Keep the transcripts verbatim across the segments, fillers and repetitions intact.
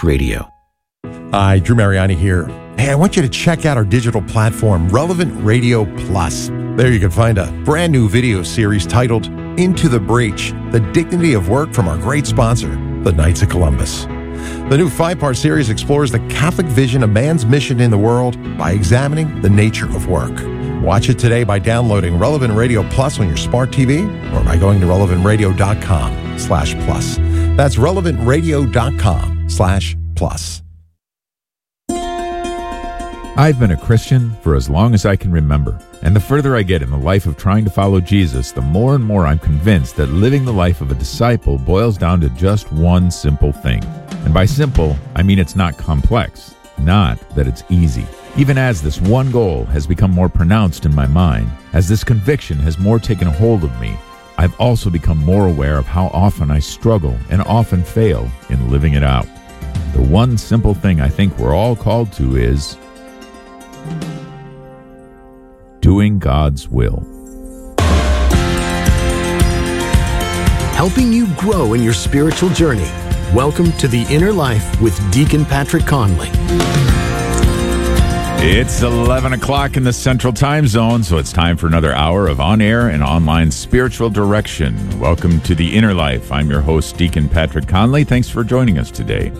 Radio. Hi, Drew Mariani here. Hey, I want you to check out our digital platform, Relevant Radio Plus. There you can find a brand new video series titled Into the Breach, The Dignity of Work from our great sponsor, the Knights of Columbus. The new five-part series explores the Catholic vision of man's mission in the world by examining the nature of work. Watch it today by downloading Relevant Radio Plus on your smart T V or by going to relevant radio dot com slash plus. That's relevant radio dot com slash plus. I've been a Christian for as long as I can remember, and the further I get in the life of trying to follow Jesus, the more and more I'm convinced that living the life of a disciple boils down to just one simple thing. And by simple, I mean it's not complex, not that it's easy. Even as this one goal has become more pronounced in my mind, as this conviction has more taken hold of me, I've also become more aware of how often I struggle and often fail in living it out. The one simple thing I think we're all called to is doing God's will. Helping you grow in your spiritual journey. Welcome to The Inner Life with Deacon Patrick Conley. It's eleven o'clock in the Central Time Zone, so it's time for another hour of on-air and online spiritual direction. Welcome to The Inner Life. I'm your host, Deacon Patrick Conley. Thanks for joining us today.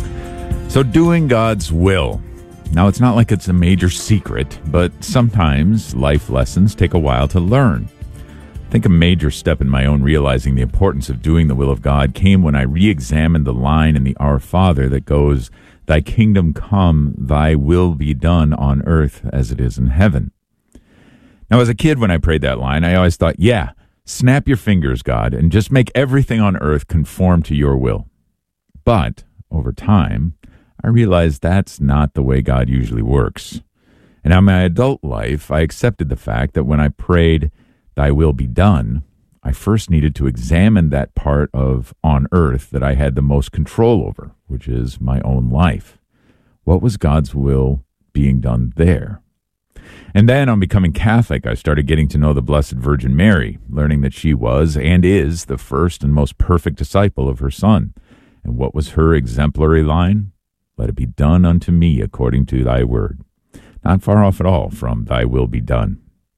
So, doing God's will. Now, it's not like it's a major secret, but sometimes life lessons take a while to learn. I think a major step in my own realizing the importance of doing the will of God came when I re-examined the line in the Our Father that goes, "Thy kingdom come, thy will be done on earth as it is in heaven." Now, as a kid, when I prayed that line, I always thought, yeah, snap your fingers, God, and just make everything on earth conform to your will. But over time, I realized that's not the way God usually works. And in my adult life, I accepted the fact that when I prayed, "Thy will be done," I first needed to examine that part of on earth that I had the most control over, which is my own life. What was God's will being done there? And then on becoming Catholic, I started getting to know the Blessed Virgin Mary, learning that she was and is the first and most perfect disciple of her Son. And what was her exemplary line? "Let it be done unto me according to thy word." Not far off at all from "thy will be done."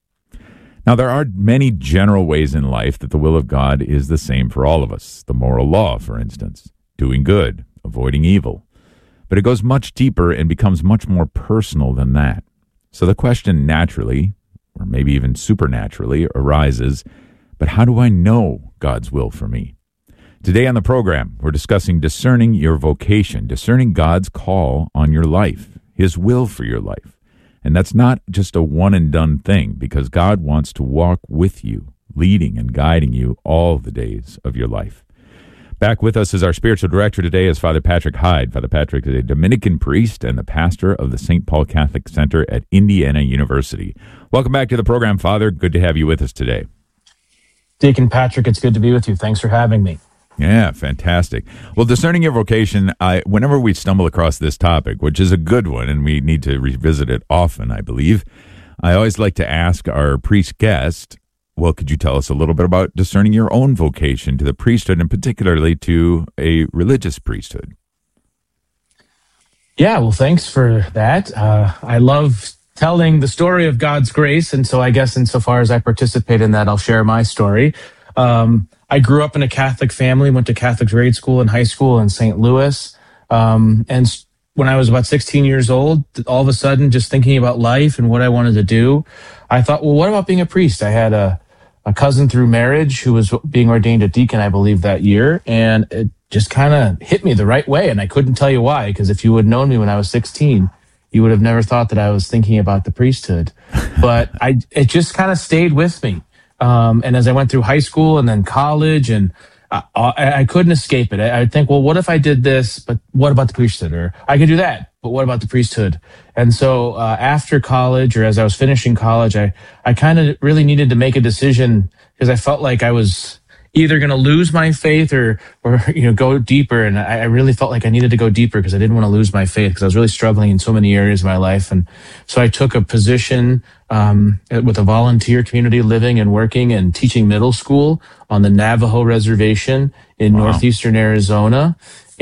Now, there are many general ways in life that the will of God is the same for all of us. The moral law, for instance, doing good, avoiding evil. But it goes much deeper and becomes much more personal than that. So the question naturally, or maybe even supernaturally, arises, but how do I know God's will for me? Today on the program, we're discussing discerning your vocation, discerning God's call on your life, His will for your life. And that's not just a one-and-done thing, because God wants to walk with you, leading and guiding you all the days of your life. Back with us as our spiritual director today is Father Patrick Hyde. Father Patrick is a Dominican priest and the pastor of the Saint Paul Catholic Center at Indiana University. Welcome back to the program, Father. Good to have you with us today. Deacon Patrick, it's good to be with you. Thanks for having me. Yeah, fantastic. Well, discerning your vocation, I, whenever we stumble across this topic, which is a good one, and we need to revisit it often, I believe, I always like to ask our priest guest, well, could you tell us a little bit about discerning your own vocation to the priesthood, and particularly to a religious priesthood? Yeah, well, thanks for that. Uh, I love telling the story of God's grace, and so I guess insofar as I participate in that, I'll share my story. Um, I grew up in a Catholic family, went to Catholic grade school and high school in Saint Louis. Um, and when I was about sixteen years old, all of a sudden, just thinking about life and what I wanted to do, I thought, well, what about being a priest? I had a, a cousin through marriage who was being ordained a deacon, I believe, that year. And it just kind of hit me the right way. And I couldn't tell you why, because if you would have known me when I was sixteen, you would have never thought that I was thinking about the priesthood. But I, it just kind of stayed with me. Um, and as I went through high school and then college, and I, I, I couldn't escape it. I, I'd think, well, what if I did this, but what about the priesthood? Or I could do that, but what about the priesthood? And so uh, after college, or as I was finishing college, I, I kind of really needed to make a decision, because I felt like I was either going to lose my faith or, or, you know, go deeper. And I, I really felt like I needed to go deeper because I didn't want to lose my faith, because I was really struggling in so many areas of my life. And so I took a position uh, um, with a volunteer community living and working and teaching middle school on the Navajo Reservation in wow. northeastern Arizona.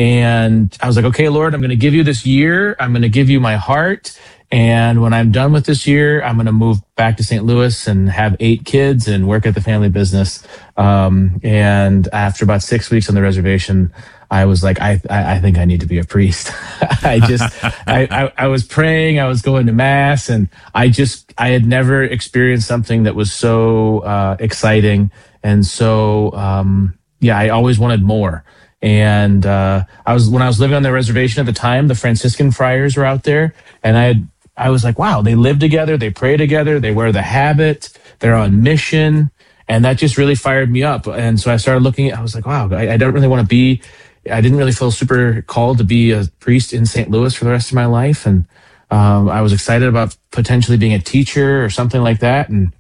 And I was like, okay, Lord, I'm going to give you this year. I'm going to give you my heart. And when I'm done with this year, I'm going to move back to Saint Louis and have eight kids and work at the family business. Um, and after about six weeks on the reservation, I was like, I, I think I need to be a priest. I just, I, I, I was praying, I was going to mass, and I just, I had never experienced something that was so uh, exciting. And so, um, yeah, I always wanted more. And uh, I was, when I was living on the reservation at the time, the Franciscan friars were out there, and I had, I was like, wow, they live together, they pray together, they wear the habit, they're on mission. And that just really fired me up. And so I started looking at, I was like, wow, I, I don't really want to be, I didn't really feel super called to be a priest in Saint Louis for the rest of my life. And um, I was excited about potentially being a teacher or something like that. And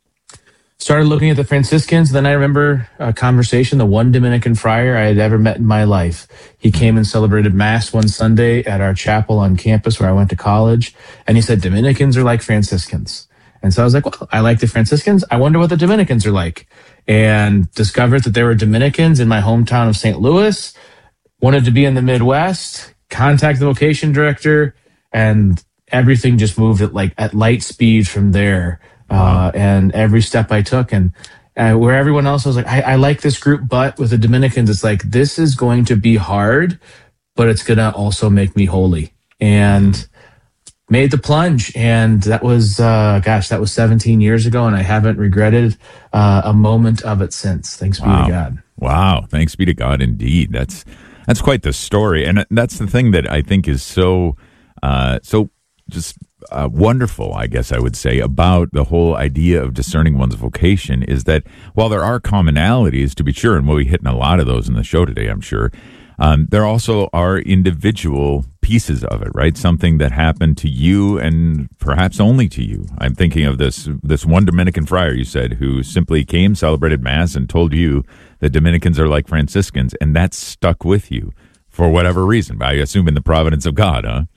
started looking at the Franciscans. Then I remember a conversation, the one Dominican friar I had ever met in my life. He came and celebrated Mass one Sunday at our chapel on campus where I went to college. And he said, Dominicans are like Franciscans. And so I was like, well, I like the Franciscans. I wonder what the Dominicans are like. And discovered that there were Dominicans in my hometown of Saint Louis. Wanted to be in the Midwest, contacted the vocation director, and everything just moved at like at light speed from there. Uh, and every step I took, and uh, where everyone else was like, I, I like this group, but with the Dominicans, it's like, this is going to be hard, but it's going to also make me holy. And made the plunge. And that was, uh, gosh, that was seventeen years ago. And I haven't regretted uh, a moment of it since. Thanks be wow. to God. Wow. Thanks be to God. Indeed. That's, that's quite the story. And that's the thing that I think is so, uh, so just uh, wonderful, I guess I would say, about the whole idea of discerning one's vocation is that while there are commonalities, to be sure, and we'll be hitting a lot of those in the show today, I'm sure, um, there also are individual pieces of it, right? Something that happened to you and perhaps only to you. I'm thinking of this this one Dominican friar, you said, who simply came, celebrated Mass, and told you that Dominicans are like Franciscans, and that stuck with you for whatever reason. I assume in the providence of God, huh?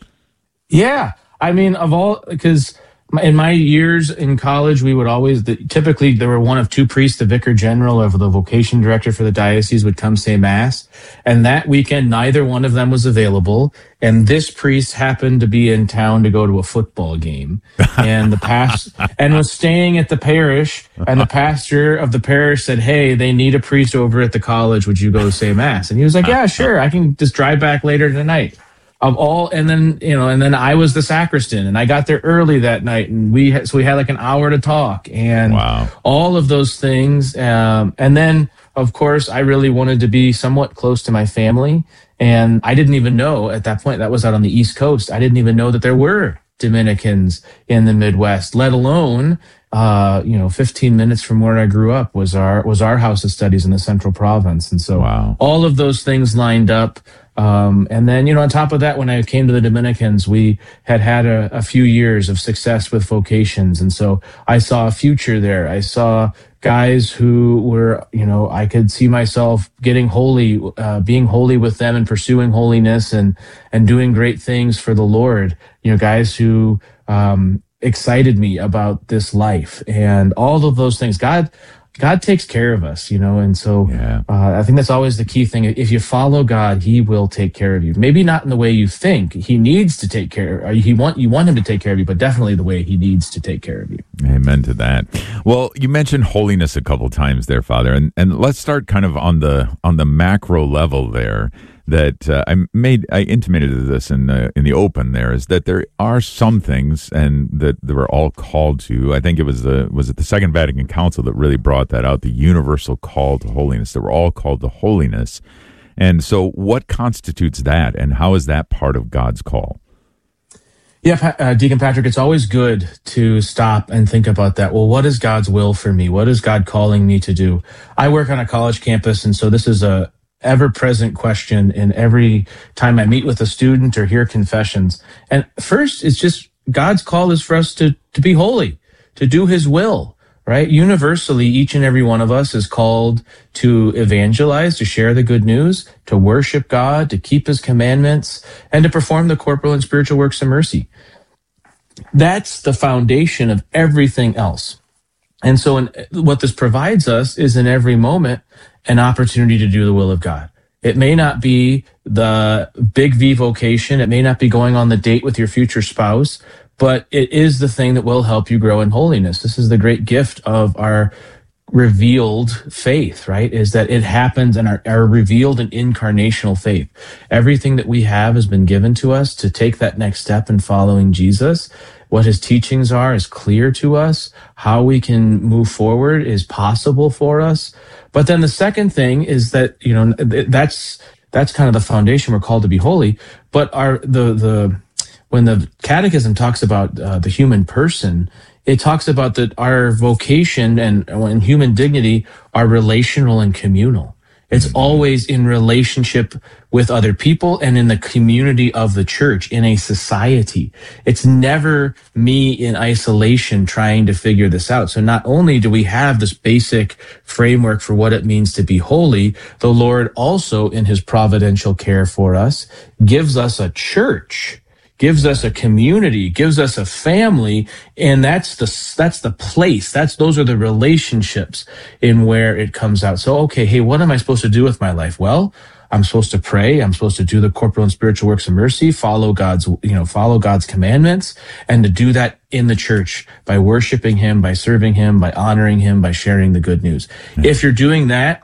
Yeah. I mean, of all, because in my years in college, we would always, the, typically there were one of two priests, the vicar general or the vocation director for the diocese would come say Mass. And that weekend, neither one of them was available. And this priest happened to be in town to go to a football game. And the past, and was staying at the parish. And the pastor of the parish said, hey, they need a priest over at the college. Would you go say Mass? And he was like, yeah, sure. I can just drive back later tonight. Of all, and then, you know, and then I was the sacristan, and I got there early that night, and we had, so we had like an hour to talk, and wow. all of those things. Um, and then, of course, I really wanted to be somewhat close to my family, and I didn't even know at that point, that was out on the East Coast, I didn't even know that there were Dominicans in the Midwest, let alone, uh, you know, fifteen minutes from where I grew up was our, was our house of studies in the Central Province. And so wow. all of those things lined up. Um, and then, you know, on top of that, when I came to the Dominicans, we had had a, a few years of success with vocations. And so I saw a future there. I saw guys who were, you know, I could see myself getting holy, uh, being holy with them and pursuing holiness and, and doing great things for the Lord. You know, guys who, um, excited me about this life and all of those things. God, God takes care of us, you know, and so yeah. uh, I think that's always the key thing. If you follow God, He will take care of you. Maybe not in the way you think He needs to take care of you. He want you want Him to take care of you, but definitely the way He needs to take care of you. Amen to that. Well, you mentioned holiness a couple times there, Father, and and let's start kind of on the on the macro level there. That uh, I made, I intimated this in the in the open. There is that there are some things, and that they were all called to. I think it was the was it the Second Vatican Council that really brought that out, the universal call to holiness. They were all called to holiness, and so what constitutes that, and how is that part of God's call? Yeah, uh, Deacon Patrick, it's always good to stop and think about that. Well, what is God's will for me? What is God calling me to do? I work on a college campus, and so this is a ever-present question in every time I meet with a student or hear confessions. And first, it's just God's call is for us to, to be holy, to do His will, right? Universally, each and every one of us is called to evangelize, to share the good news, to worship God, to keep His commandments, and to perform the corporal and spiritual works of mercy. That's the foundation of everything else. And so in, what this provides us is in every moment an opportunity to do the will of God. It may not be the big V vocation. It may not be going on the date with your future spouse, but it is the thing that will help you grow in holiness. This is the great gift of our revealed faith, right? Is that it happens in our, our revealed and incarnational faith. Everything that we have has been given to us to take that next step in following Jesus. What his teachings are is clear to us. How we can move forward is possible for us. But then the second thing is that, you know, that's, that's kind of the foundation. We're called to be holy. But our, the, the, when the catechism talks about uh, the human person, it talks about that our vocation and, and human dignity are relational and communal. It's always in relationship with other people and in the community of the church, in a society. It's never me in isolation trying to figure this out. So not only do we have this basic framework for what it means to be holy, the Lord also, in his providential care for us, gives us a church, gives us a community, gives us a family, and that's the that's the place. That's those are the relationships in where it comes out. So, okay, hey, what am I supposed to do with my life? Well, I'm supposed to pray. I'm supposed to do the corporal and spiritual works of mercy, follow God's, you know, follow God's commandments, and to do that in the church by worshiping him, by serving him, by honoring him, by sharing the good news. Mm-hmm. If you're doing that,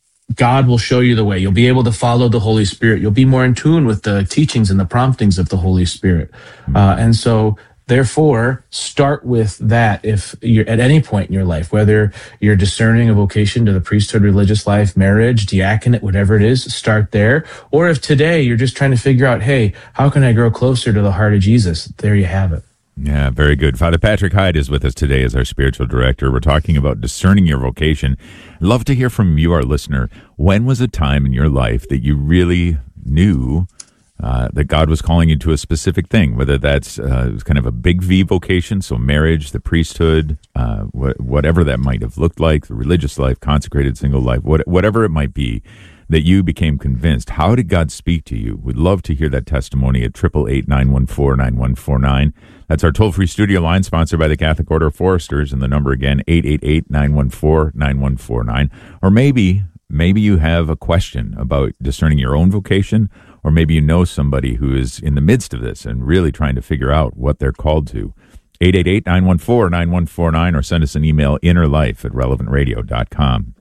God will show you the way. You'll be able to follow the Holy Spirit. You'll be more in tune with the teachings and the promptings of the Holy Spirit. Mm-hmm. Uh, and so, therefore, start with that if you're at any point in your life, whether you're discerning a vocation to the priesthood, religious life, marriage, diaconate, whatever it is, start there. Or if today you're just trying to figure out, hey, how can I grow closer to the heart of Jesus? There you have it. Yeah, very good. Father Patrick Hyde is with us today as our spiritual director. We're talking about discerning your vocation. Love to hear from you, our listener. When was a time in your life that you really knew uh, that God was calling you to a specific thing, whether that's uh, kind of a big V vocation, so marriage, the priesthood, uh, wh- whatever that might have looked like, the religious life, consecrated single life, what- whatever it might be, that you became convinced. How did God speak to you? We'd love to hear that testimony at eight eight eight, nine one four, nine one four nine. That's our toll-free studio line sponsored by the Catholic Order of Foresters, and the number again, eight eight eight, nine one four, nine one four nine. Or maybe, maybe you have a question about discerning your own vocation, or maybe you know somebody who is in the midst of this and really trying to figure out what they're called to. eight eight eight, nine one four, nine one four nine, or send us an email, innerlife at relevant radio dot com.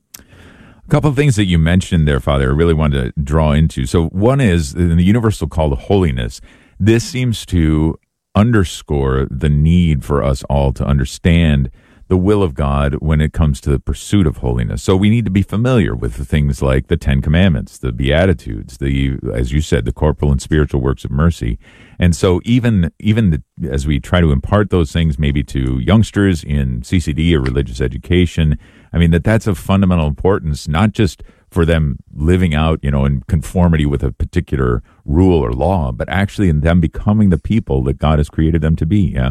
A couple of things that you mentioned there, Father, I really wanted to draw into. So one is, in the universal call to holiness, this seems to underscore the need for us all to understand the will of God when it comes to the pursuit of holiness. So we need to be familiar with the things like the Ten Commandments, the Beatitudes, the, as you said, the corporal and spiritual works of mercy. And so even even the, as we try to impart those things maybe to youngsters in C C D or religious education, I mean, that that's of fundamental importance, not just for them living out, you know, in conformity with a particular rule or law, but actually in them becoming the people that God has created them to be, yeah?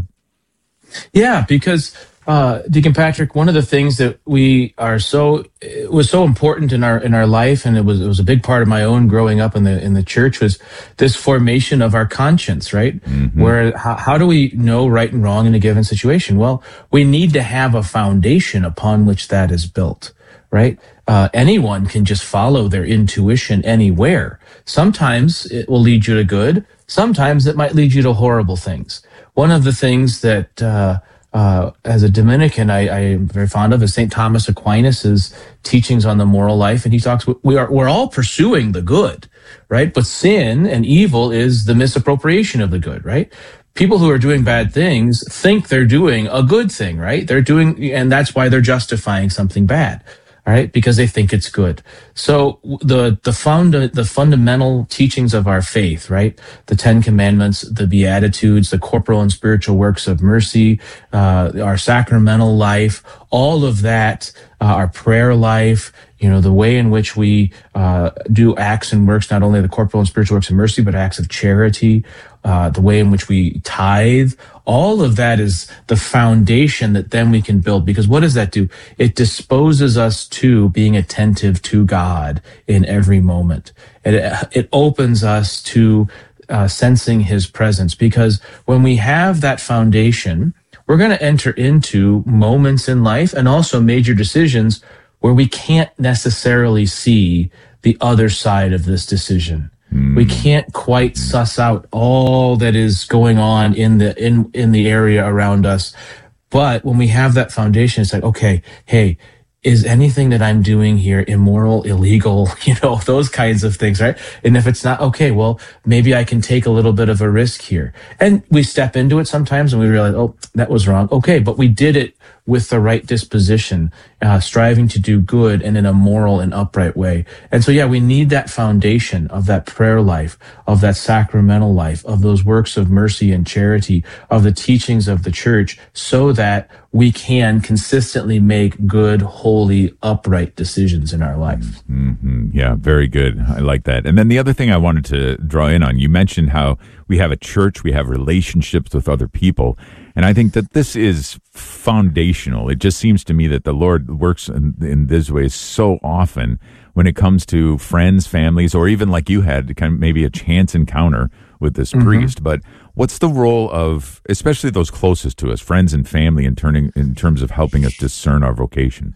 Yeah, because uh, Deacon Patrick, one of the things that we are so it was so important in our in our life, and it was it was a big part of my own growing up in the in the church, was this formation of our conscience, right? Mm-hmm. Where how, how do we know right and wrong in a given situation? Well, we need to have a foundation upon which that is built, right? Uh, anyone can just follow their intuition anywhere. Sometimes it will lead you to good. Sometimes it might lead you to horrible things. One of the things that, uh, uh, as a Dominican, I, I am very fond of is Saint Thomas Aquinas' teachings on the moral life. And he talks, we are, we're all pursuing the good, right? But sin and evil is the misappropriation of the good, right? People who are doing bad things think they're doing a good thing, right? They're doing, and that's why they're justifying something bad. All right, because they think it's good. So the the fund the fundamental teachings of our faith, right? The Ten Commandments, the Beatitudes, the corporal and spiritual works of mercy, uh, our sacramental life, all of that, uh, our prayer life, you know, the way in which we uh, do acts and works, not only the corporal and spiritual works of mercy, but acts of charity, uh, the way in which we tithe. All of that is the foundation that then we can build. Because what does that do? It disposes us to being attentive to God in every moment. It, it opens us to uh, sensing his presence. Because when we have that foundation, we're going to enter into moments in life and also major decisions where we can't necessarily see the other side of this decision. Mm. We can't quite suss out all that is going on in the in in the area around us. But when we have that foundation, it's like, okay, hey, is anything that I'm doing here immoral, illegal, you know, those kinds of things, right? And if it's not, okay, well, maybe I can take a little bit of a risk here. And we step into it sometimes and we realize, oh, that was wrong. Okay, but we did it with the right disposition, uh, striving to do good and in a moral and upright way. And so, yeah, we need that foundation of that prayer life, of that sacramental life, of those works of mercy and charity, of the teachings of the church, so that we can consistently make good, holy, upright decisions in our life. Mm-hmm. Yeah, very good. I like that. And then the other thing I wanted to draw in on, you mentioned how we have a church, we have relationships with other people. And I think that this is foundational. It just seems to me that the Lord works in, in this way so often when it comes to friends, families, or even like you had, kind of maybe a chance encounter with this mm-hmm. priest. But what's the role of, especially those closest to us, friends and family, in turning in terms of helping us discern our vocation?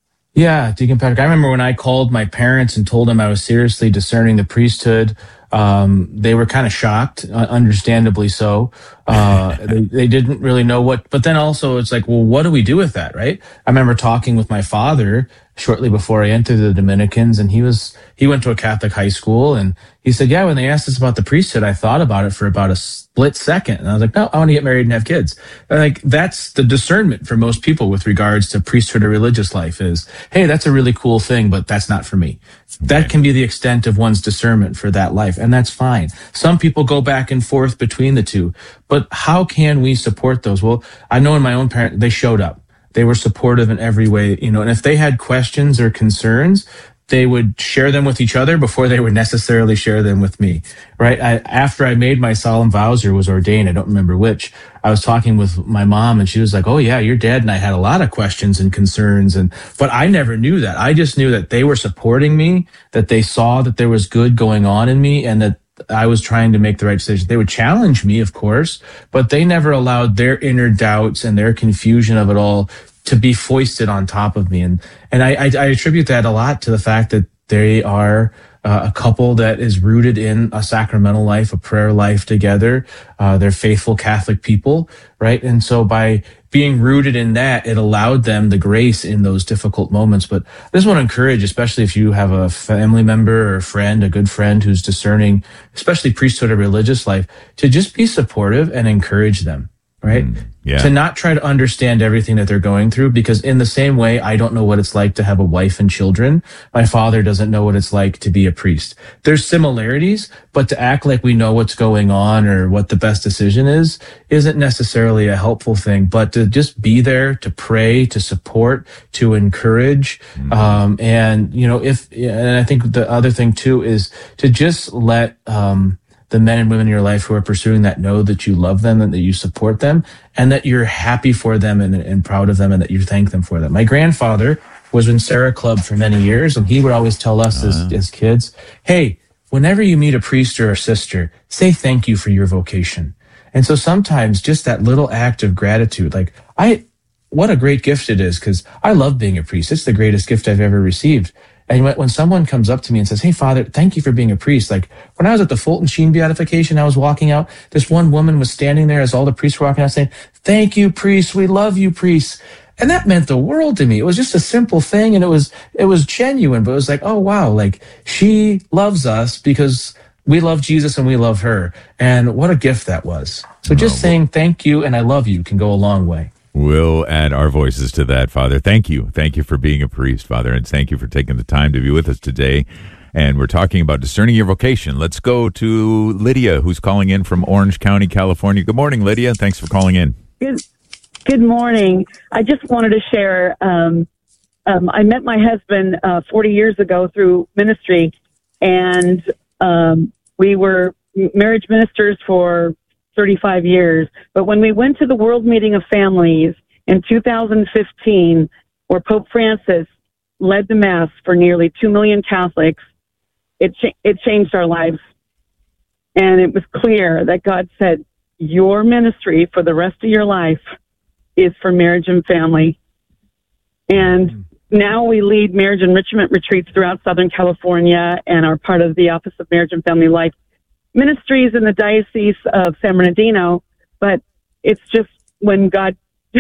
Yeah, Deacon Patrick, I remember when I called my parents and told them I was seriously discerning the priesthood. Um, they were kind of shocked, uh, understandably so. Uh, they, they didn't really know what, but then also it's like, well, what do we do with that, right? I remember talking with my father shortly before I entered the Dominicans, and he was, he went to a Catholic high school, and he said, yeah, when they asked us about the priesthood, I thought about it for about a split second. And I was like, no, I want to get married and have kids. And like, that's the discernment for most people with regards to priesthood or religious life is, hey, that's a really cool thing, but that's not for me. That can be the extent of one's discernment for that life, and that's fine. Some people go back and forth between the two, but how can we support those? Well, I know in my own parent, they showed up. They were supportive in every way, you know, and if they had questions or concerns, they would share them with each other before they would necessarily share them with me, right? I, after I made my solemn vows or was ordained, I don't remember which, I was talking with my mom and she was like, oh yeah, your dad and I had a lot of questions and concerns. And, but I never knew that. I just knew that they were supporting me, that they saw that there was good going on in me and that I was trying to make the right decision. They would challenge me, of course, but they never allowed their inner doubts and their confusion of it all to be foisted on top of me. And, and I, I, I attribute that a lot to the fact that they are uh, a couple that is rooted in a sacramental life, a prayer life together. Uh, they're faithful Catholic people, right? And so by being rooted in that, it allowed them the grace in those difficult moments. But I just want to encourage, especially if you have a family member or a friend, a good friend who's discerning, especially priesthood or religious life, to just be supportive and encourage them, right? Mm, yeah. To not try to understand everything that they're going through, because in the same way, I don't know what it's like to have a wife and children. My father doesn't know what it's like to be a priest. There's similarities, but to act like we know what's going on or what the best decision is, isn't necessarily a helpful thing. But to just be there, to pray, to support, to encourage. Mm-hmm. Um, and, you know, if, and I think the other thing too is to just let, um, the men and women in your life who are pursuing that know that you love them and that you support them and that you're happy for them and, and proud of them and that you thank them for them. My grandfather was in Sarah Club for many years, and he would always tell us uh-huh. as, as kids, hey, whenever you meet a priest or a sister, say thank you for your vocation. And so sometimes just that little act of gratitude, like I, what a great gift it is, because I love being a priest. It's the greatest gift I've ever received. And when someone comes up to me and says, hey, Father, thank you for being a priest. Like when I was at the Fulton Sheen beatification, I was walking out. This one woman was standing there as all the priests were walking out saying, thank you, priests. We love you, priests. And that meant the world to me. It was just a simple thing. And it was, it was genuine, but it was like, oh, wow, like she loves us because we love Jesus and we love her. And what a gift that was. So just oh, saying thank you and I love you can go a long way. We'll add our voices to that, Father. Thank you. Thank you for being a priest, Father, and thank you for taking the time to be with us today. And we're talking about discerning your vocation. Let's go to Lydia, who's calling in from Orange County, California. Good morning, Lydia. Thanks for calling in. Good, good morning. I just wanted to share, um, um, I met my husband uh, forty years ago through ministry, and um, we were marriage ministers for thirty-five years. But when we went to the World Meeting of Families in two thousand fifteen, where Pope Francis led the Mass for nearly two million Catholics, it, cha- it changed our lives. And it was clear that God said, your ministry for the rest of your life is for marriage and family. And mm. now we lead marriage enrichment retreats throughout Southern California and are part of the Office of Marriage and Family Life Ministries in the Diocese of San Bernardino. But it's just when God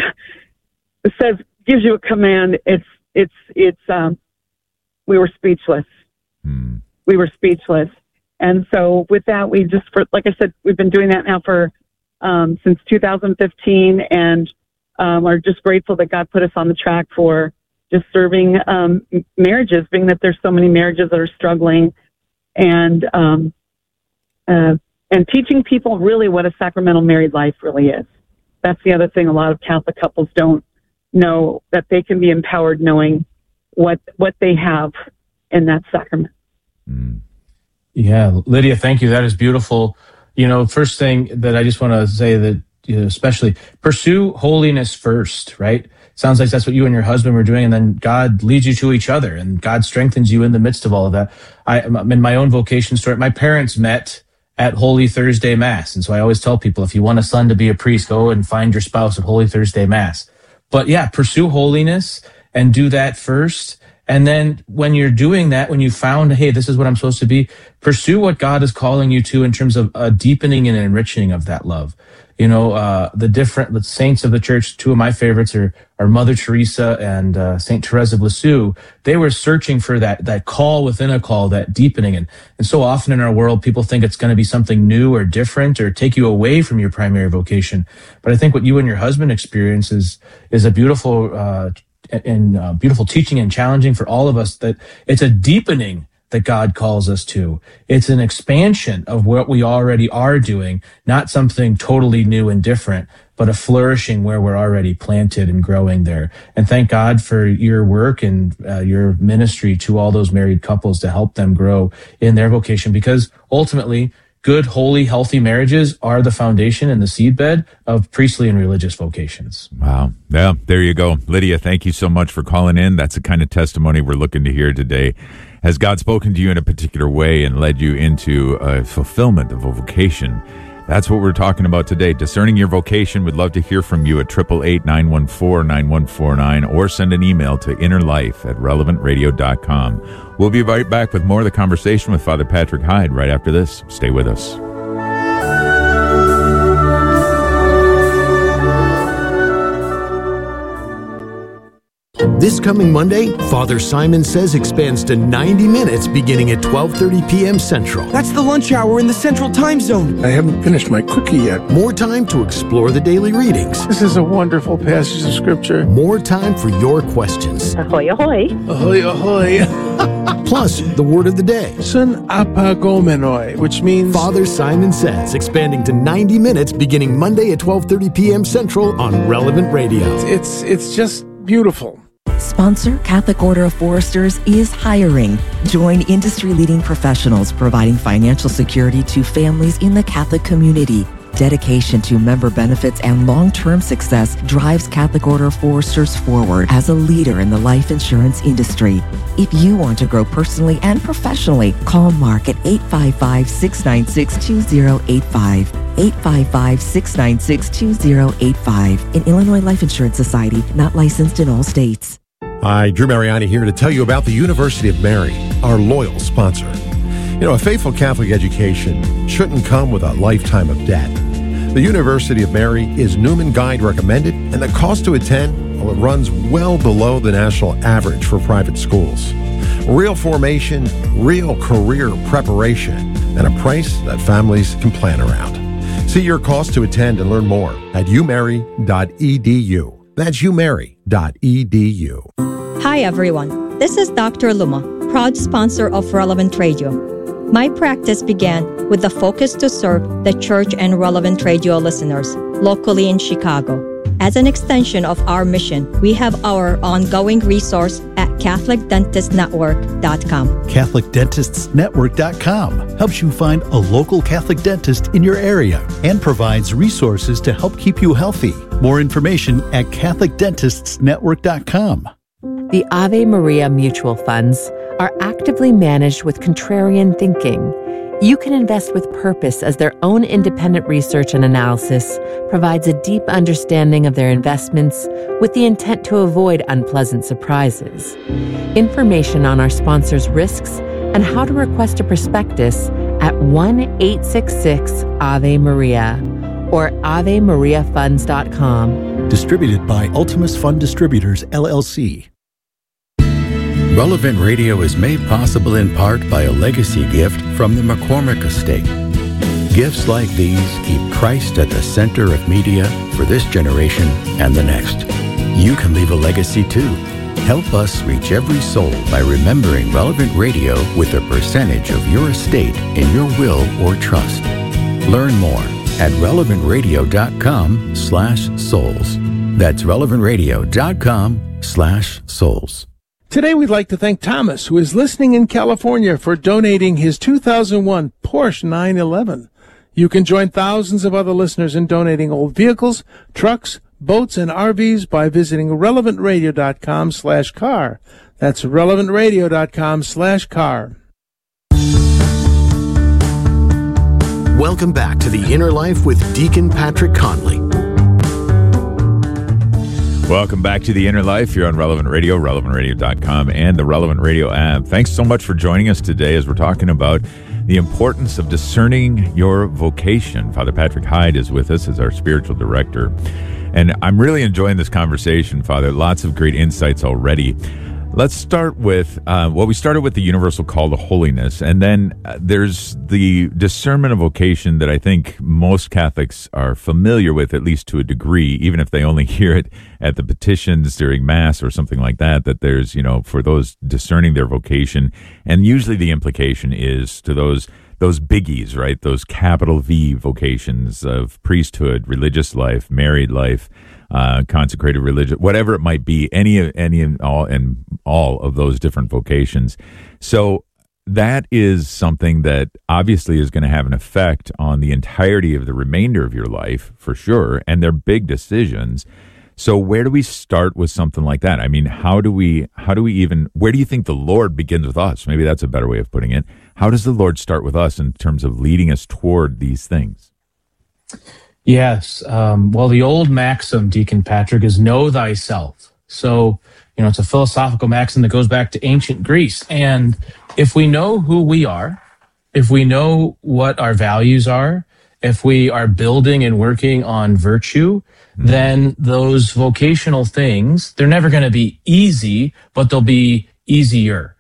says, gives you a command, it's, it's, it's, um, we were speechless. Mm. We were speechless. And so with that, we just, for, like I said, we've been doing that now for, um, since two thousand fifteen, and, um, are just grateful that God put us on the track for just serving, um, marriages, being that there's so many marriages that are struggling, and, um, uh, and teaching people really what a sacramental married life really is. That's the other thing a lot of Catholic couples don't know, that they can be empowered knowing what, what they have in that sacrament. Mm. Yeah, Lydia, thank you. That is beautiful. You know, first thing that I just want to say that, you know, especially pursue holiness first, right? Sounds like that's what you and your husband were doing, and then God leads you to each other, and God strengthens you in the midst of all of that. I, in my own vocation story, my parents met at Holy Thursday Mass, and so I always tell people, if you want a son to be a priest, go and find your spouse at Holy Thursday Mass. But yeah, pursue holiness and do that first. And then when you're doing that, when you found, hey, this is what I'm supposed to be, pursue what God is calling you to in terms of a deepening and enriching of that love. You know, uh, the different the saints of the church, two of my favorites are, are Mother Teresa and uh, Saint Therese of Lisieux. They were searching for that that call within a call, that deepening. And, and so often in our world, people think it's going to be something new or different or take you away from your primary vocation. But I think what you and your husband experience is, is a beautiful uh and uh, beautiful teaching and challenging for all of us, that it's a deepening that God calls us to. It's an expansion of what we already are doing, not something totally new and different, but a flourishing where we're already planted and growing there. And thank God for your work and uh, your ministry to all those married couples to help them grow in their vocation, because ultimately, good, holy, healthy marriages are the foundation and the seedbed of priestly and religious vocations. Wow. Yeah, there you go. Lydia, thank you so much for calling in. That's the kind of testimony we're looking to hear today. Has God spoken to you in a particular way and led you into a fulfillment of a vocation? That's what we're talking about today. Discerning your vocation. We'd love to hear from you at eight eight eight, nine one four, nine one four nine or send an email to innerlife at relevant radio dot com. We'll be right back with more of the conversation with Father Patrick Hyde right after this. Stay with us. This coming Monday, Father Simon Says expands to ninety minutes beginning at twelve thirty p.m. Central. That's the lunch hour in the Central Time Zone. I haven't finished my cookie yet. More time to explore the daily readings. This is a wonderful passage of Scripture. More time for your questions. Ahoy, ahoy. Ahoy, ahoy. Plus, the word of the day. Sun apagomenoi, which means... Father Simon Says, expanding to ninety minutes beginning Monday at twelve thirty p.m. Central on Relevant Radio. It's, it's just beautiful. Sponsor Catholic Order of Foresters is hiring. Join industry-leading professionals providing financial security to families in the Catholic community. Dedication to member benefits and long-term success drives Catholic Order of Foresters forward as a leader in the life insurance industry. If you want to grow personally and professionally, call Mark at eight five five, six nine six, two zero eight five. eight five five, six nine six, two zero eight five. An Illinois Life Insurance Society, not licensed in all states. Hi, Drew Mariani here to tell you about the University of Mary, our loyal sponsor. You know, a faithful Catholic education shouldn't come with a lifetime of debt. The University of Mary is Newman Guide recommended, and the cost to attend, well, it runs well below the national average for private schools. Real formation, real career preparation, and a price that families can plan around. See your cost to attend and learn more at u mary dot e d u. That's u mary dot e d u. Hi everyone, this is Doctor Luma, proud sponsor of Relevant Radio. My practice began with the focus to serve the church and Relevant Radio listeners locally in Chicago. As an extension of our mission, we have our ongoing resource at catholic dentist network dot com. catholic dentists network dot com helps you find a local Catholic dentist in your area and provides resources to help keep you healthy. More information at catholic dentists network dot com. The Ave Maria mutual funds are actively managed with contrarian thinking. You can invest with purpose, as their own independent research and analysis provides a deep understanding of their investments with the intent to avoid unpleasant surprises. Information on our sponsors' risks and how to request a prospectus at one eight six six Ave Maria or ave maria funds dot com. Distributed by Ultimus Fund Distributors, L L C. Relevant Radio is made possible in part by a legacy gift from the McCormick Estate. Gifts like these keep Christ at the center of media for this generation and the next. You can leave a legacy too. Help us reach every soul by remembering Relevant Radio with a percentage of your estate in your will or trust. Learn more at relevant radio dot com slash souls. That's relevant radio dot com slash souls. Today we'd like to thank Thomas, who is listening in California, for donating his two thousand one Porsche nine eleven. You can join thousands of other listeners in donating old vehicles, trucks, boats, and R Vs by visiting relevant radio dot com slash car. That's relevant radio dot com slash car. Welcome back to The Inner Life with Deacon Patrick Conley. Welcome back to The Inner Life. You're on Relevant Radio, relevant radio dot com, and the Relevant Radio app. Thanks so much for joining us today as we're talking about the importance of discerning your vocation. Father Patrick Hyde is with us as our spiritual director. And I'm really enjoying this conversation, Father. Lots of great insights already. Let's start with, uh, well, we started with the universal call to holiness, and then uh, there's the discernment of vocation that I think most Catholics are familiar with, at least to a degree, even if they only hear it at the petitions during Mass or something like that, that there's, you know, for those discerning their vocation, and usually the implication is to those those biggies, right? Those capital V vocations of priesthood, religious life, married life, Uh, consecrated religion, whatever it might be, any, any and all, and all of those different vocations. So that is something that obviously is going to have an effect on the entirety of the remainder of your life, for sure, and they're big decisions. So where do we start with something like that? I mean, how do we, how do we even, where do you think the Lord begins with us? Maybe that's a better way of putting it. How does the Lord start with us in terms of leading us toward these things? Yes. Um, well, the old maxim, Deacon Patrick, is know thyself. So, you know, it's a philosophical maxim that goes back to ancient Greece. And if we know who we are, if we know what our values are, if we are building and working on virtue, mm-hmm. then those vocational things, they're never going to be easy, but they'll be easier.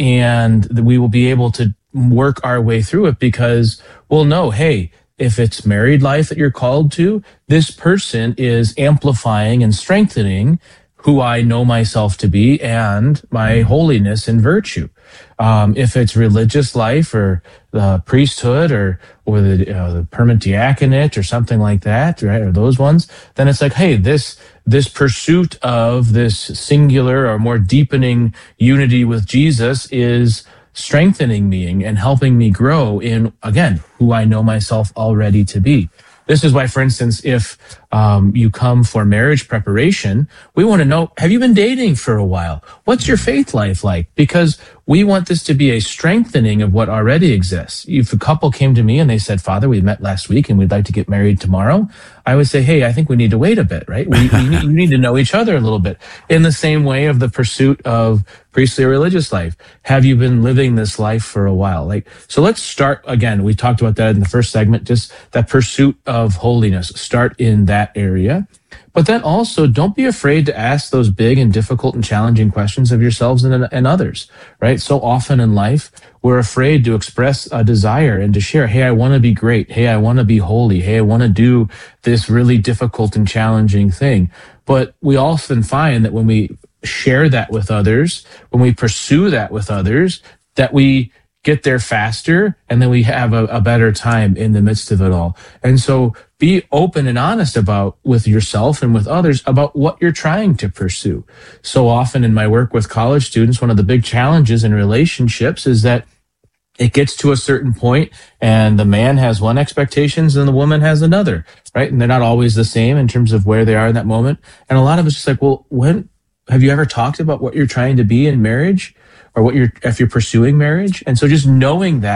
And we will be able to work our way through it because we'll know, hey, if it's married life that you're called to, this person is amplifying and strengthening who I know myself to be and my holiness and virtue. Um, if it's religious life or the priesthood or or the, uh, the permanent diaconate or something like that, right, or those ones, then it's like, hey, this this pursuit of this singular or more deepening unity with Jesus is strengthening me and helping me grow in, again, who I know myself already to be. This is why, for instance, if um, you come for marriage preparation, we want to know, have you been dating for a while? What's your faith life like? Because we want this to be a strengthening of what already exists. If a couple came to me and they said, Father, we met last week and we'd like to get married tomorrow, I would say, hey, I think we need to wait a bit, right? We, we need, you need to know each other a little bit. In the same way of the pursuit of priestly or religious life. Have you been living this life for a while? Like, so let's start again. We talked about that in the first segment, just that pursuit of holiness. Start in that area. But then also don't be afraid to ask those big and difficult and challenging questions of yourselves and, and others, right? So often in life, we're afraid to express a desire and to share, hey, I want to be great. Hey, I want to be holy. Hey, I want to do this really difficult and challenging thing. But we often find that when we share that with others, when we pursue that with others, that we get there faster and then we have a, a better time in the midst of it all. And so be open and honest about with yourself and with others about what you're trying to pursue. So often in my work with college students, one of the big challenges in relationships is that it gets to a certain point and the man has one expectations and the woman has another, right? And they're not always the same in terms of where they are in that moment. And a lot of it's just like, well, when have you ever talked about what you're trying to be in marriage or what you're, if you're pursuing marriage? And so just knowing that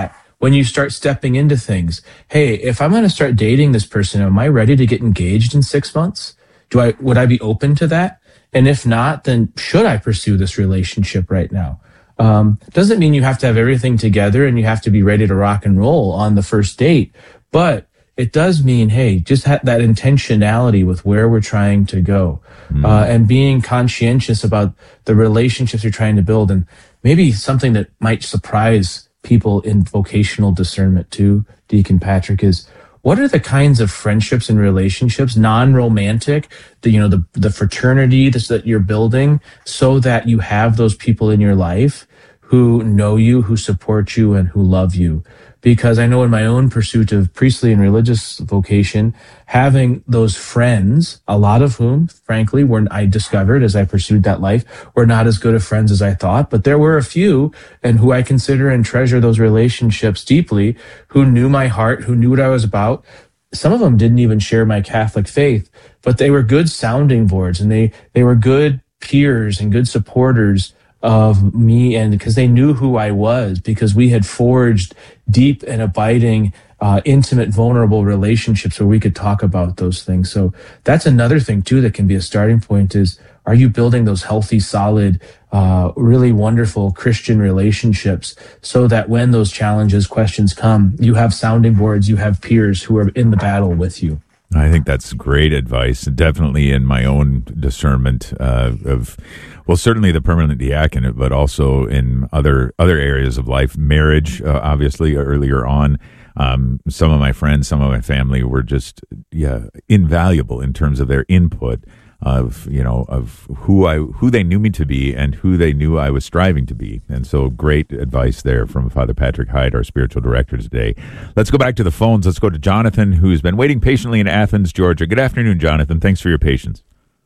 when you start stepping into things. Hey, if I'm going to start dating this person, am I ready to get engaged in six months? Do I, would I be open to that? And if not, then should I pursue this relationship right now? Um, doesn't mean you have to have everything together and you have to be ready to rock and roll on the first date, but it does mean, hey, just have that intentionality with where we're trying to go, mm. uh, and being conscientious about the relationships you're trying to build. And maybe something that might surprise people in vocational discernment too, Deacon Patrick, is what are the kinds of friendships and relationships, non-romantic, the, you know, the, the fraternity that you're building, so that you have those people in your life who know you, who support you, and who love you. Because I know in my own pursuit of priestly and religious vocation, having those friends, a lot of whom, frankly, were I discovered as I pursued that life, were not as good of friends as I thought. But there were a few, and who I consider and treasure those relationships deeply, who knew my heart, who knew what I was about. Some of them didn't even share my Catholic faith, but they were good sounding boards, and they, they were good peers and good supporters of me, and because they knew who I was, because we had forged deep and abiding, uh, intimate, vulnerable relationships where we could talk about those things. So that's another thing too that can be a starting point is, are you building those healthy, solid, uh, really wonderful Christian relationships so that when those challenges, questions come, you have sounding boards, you have peers who are in the battle with you. I think that's great advice. Definitely in my own discernment uh, of, well, certainly the permanent diaconate, but also in other other areas of life. Marriage, uh, obviously, earlier on. Um, some of my friends, some of my family were just yeah invaluable in terms of their input of you know of who I who they knew me to be and who they knew I was striving to be. And so great advice there from Father Patrick Hyde, our spiritual director today. Let's go back to the phones. Let's go to Jonathan, who's been waiting patiently in Athens, Georgia. Good afternoon, Jonathan. Thanks for your patience.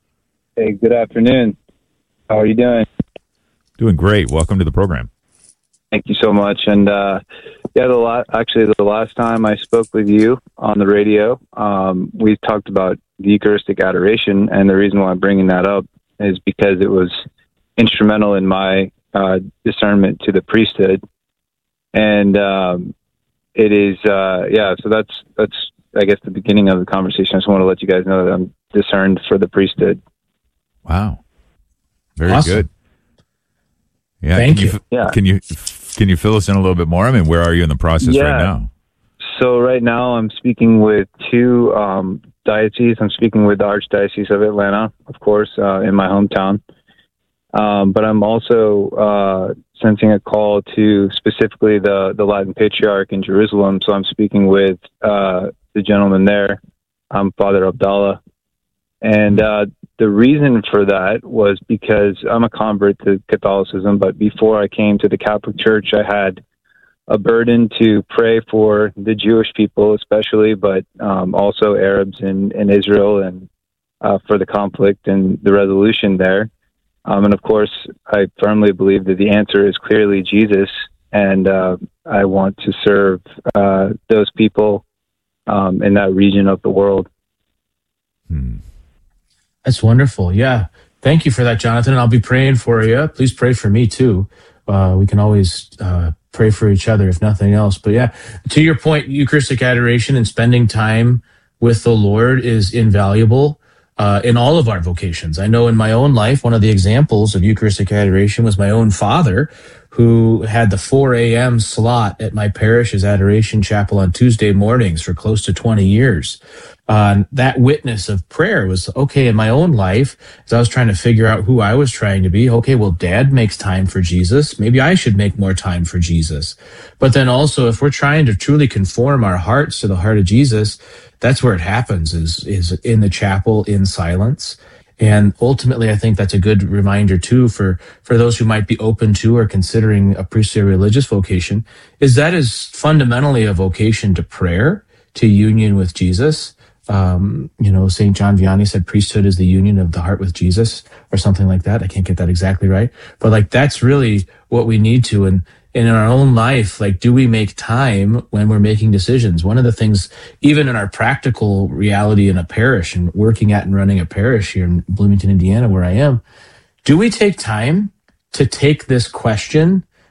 Hey, good afternoon. How are you doing? Doing great. Welcome to the program. Thank you so much. And uh, yeah, the la- actually the last time I spoke with you on the radio, um, we talked about the Eucharistic adoration, and the reason why I'm bringing that up is because it was instrumental in my uh, discernment to the priesthood, and um, it is uh, yeah. So that's that's I guess the beginning of the conversation. I just want to let you guys know that I'm discerned for the priesthood. Wow, very awesome. good. Yeah, thank can you. you. Yeah. Can you can you fill us in a little bit more? I mean, where are you in the process yeah. right now? So right now I'm speaking with two um, dioceses. I'm speaking with the Archdiocese of Atlanta, of course, uh, in my hometown. Um, but I'm also uh, sensing a call to specifically the, the Latin Patriarch in Jerusalem. So I'm speaking with uh, the gentleman there, um, Father Abdallah. And uh, the reason for that was because I'm a convert to Catholicism, but before I came to the Catholic Church, I had a burden to pray for the Jewish people, especially, but um, also Arabs in, in Israel, and uh, for the conflict and the resolution there. Um, and of course, I firmly believe that the answer is clearly Jesus, and uh, I want to serve uh, those people um, in that region of the world. Hmm. That's wonderful. Yeah. Thank you for that, Jonathan. And I'll be praying for you. Please pray for me too. Uh, we can always uh, pray for each other, if nothing else. But yeah, to your point, Eucharistic adoration and spending time with the Lord is invaluable uh, in all of our vocations. I know in my own life, one of the examples of Eucharistic adoration was my own father, who had the four a.m. slot at my parish's adoration chapel on Tuesday mornings for close to twenty years. Uh, that witness of prayer was, okay, in my own life, as I was trying to figure out who I was trying to be, okay, well, Dad makes time for Jesus. Maybe I should make more time for Jesus. But then also, if we're trying to truly conform our hearts to the heart of Jesus, that's where it happens, is, is in the chapel, in silence. And ultimately, I think that's a good reminder, too, for, for those who might be open to or considering a priestly or religious vocation, is that is fundamentally a vocation to prayer, to union with Jesus. Um, you know, Saint John Vianney said priesthood is the union of the heart with Jesus, or something like that. I can't get that exactly right. But like, that's really what we need to. And, and in our own life, like, do we make time when we're making decisions? One of the things, even in our practical reality in a parish and working at and running a parish here in Bloomington, Indiana, where I am, do we take time to take this question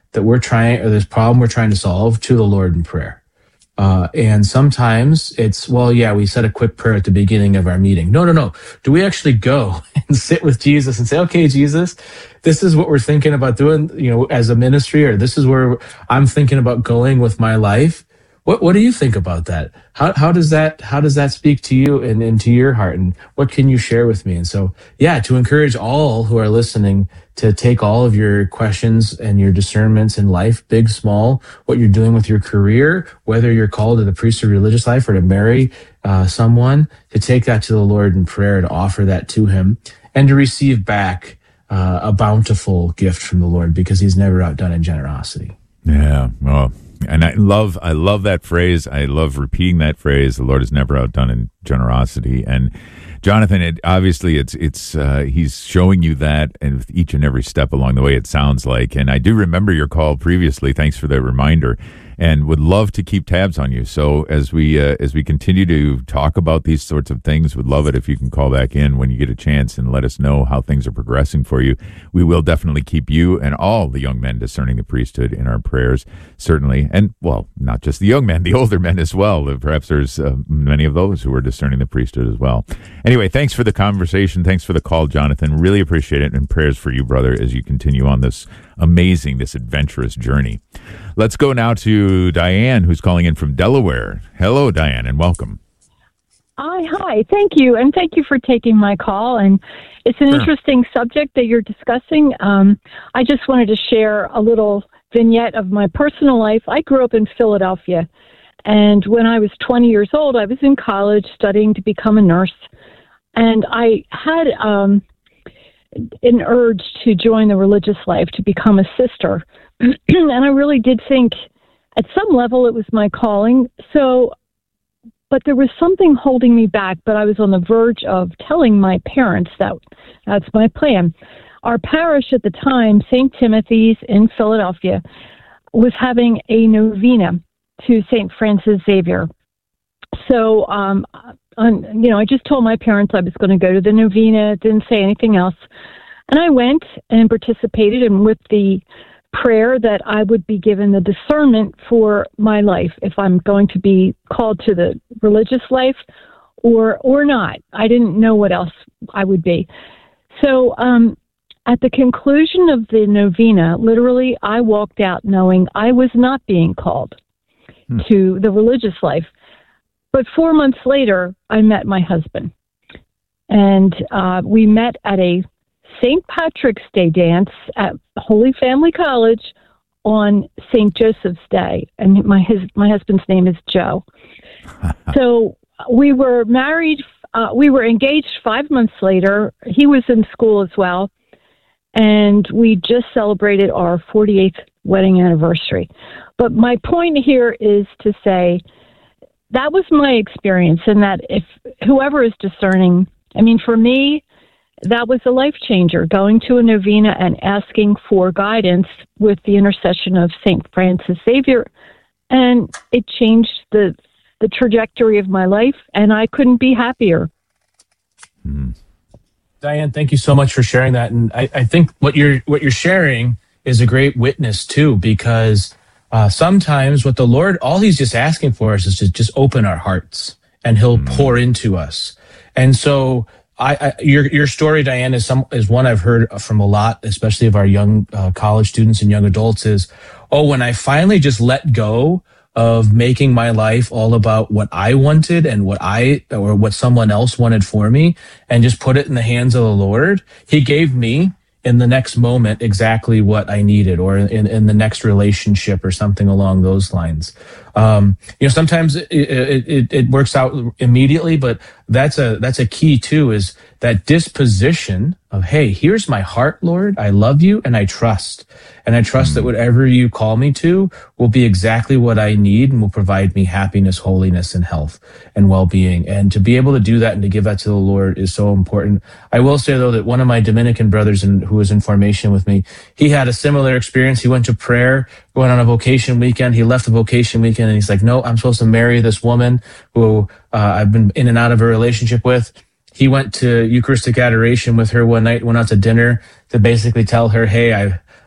that we're trying, or this problem we're trying to solve, to the Lord in prayer. Uh, and sometimes it's, well, yeah, we said a quick prayer at the beginning of our meeting. No, no, no. Do we actually go and sit with Jesus and say, okay, Jesus, this is what we're thinking about doing, you know, as a ministry, or this is where I'm thinking about going with my life. What What do you think about that? How how does that how does that speak to you and, and to your heart? And what can you share with me? And so, yeah, to encourage all who are listening to take all of your questions and your discernments in life, big, small, what you're doing with your career, whether you're called to the priesthood religious life or to marry uh, someone, to take that to the Lord in prayer, to offer that to Him, and to receive back uh, a bountiful gift from the Lord, because He's never outdone in generosity. Yeah, well. And I love, I love that phrase. I love repeating that phrase. The Lord is never outdone in generosity. And Jonathan, it, obviously, it's it's uh, he's showing you that, and with each and every step along the way, it sounds like. And I do remember your call previously. Thanks for the reminder, and would love to keep tabs on you. So as we uh, as we continue to talk about these sorts of things, would love it if you can call back in when you get a chance and let us know how things are progressing for you. We will definitely keep you and all the young men discerning the priesthood in our prayers, certainly. And, well, not just the young men, the older men as well. Perhaps there's uh, many of those who are discerning the priesthood as well. Anyway, thanks for the conversation. Thanks for the call, Jonathan. Really appreciate it, and prayers for you, brother, as you continue on this amazing, this adventurous journey. Let's go now to Diane, who's calling in from Delaware. Hello, Diane, and welcome. Hi, hi. Thank you, and thank you for taking my call. And it's an sure. interesting subject that you're discussing. Um, I just wanted to share a little vignette of my personal life. I grew up in Philadelphia, and when I was twenty years old, I was in college studying to become a nurse, and I had um, an urge to join the religious life, to become a sister. And I really did think at some level it was my calling. So, but there was something holding me back, but I was on the verge of telling my parents that that's my plan. Our parish at the time, Saint Timothy's in Philadelphia, was having a novena to Saint Francis Xavier. So, um, on, you know, I just told my parents I was going to go to the novena, didn't say anything else. And I went and participated, and with the prayer that I would be given the discernment for my life, if I'm going to be called to the religious life or or not. I didn't know what else I would be. So um, at the conclusion of the novena, literally, I walked out knowing I was not being called hmm. to the religious life. But four months later, I met my husband. And uh, we met at a Saint Patrick's Day dance at Holy Family College on Saint Joseph's Day, and my his my husband's name is Joe. So we were married. Uh, we were engaged five months later. He was in school as well, and we just celebrated our forty-eighth wedding anniversary. But my point here is to say that was my experience, and that if whoever is discerning, I mean, for me, that was a life changer, going to a novena and asking for guidance with the intercession of Saint Francis Xavier. And it changed the the trajectory of my life, and I couldn't be happier. Hmm. Diane, thank you so much for sharing that. And I, I think what you're what you're sharing is a great witness too, because uh, sometimes what the Lord, all He's just asking for us is to just open our hearts, and He'll hmm. pour into us. And so I, I, your your story, Diane, is some is one I've heard from a lot, especially of our young uh, college students and young adults. Is oh, when I finally just let go of making my life all about what I wanted and what I or what someone else wanted for me, and just put it in the hands of the Lord, He gave me in the next moment exactly what I needed, or in, in the next relationship, or something along those lines. Um, you know, sometimes it, it, it, it works out immediately, but that's a that's a key too, is that disposition of, hey, here's my heart, Lord, I love you and I trust. And I trust mm. that whatever you call me to will be exactly what I need and will provide me happiness, holiness, and health and well-being. And to be able to do that and to give that to the Lord is so important. I will say, though, that one of my Dominican brothers in, who was in formation with me, he had a similar experience. He went to prayer, going on a vocation weekend. He left the vocation weekend and he's like, no, I'm supposed to marry this woman who uh, I've been in and out of a relationship with. He went to Eucharistic adoration with her one night, went out to dinner to basically tell her, hey, I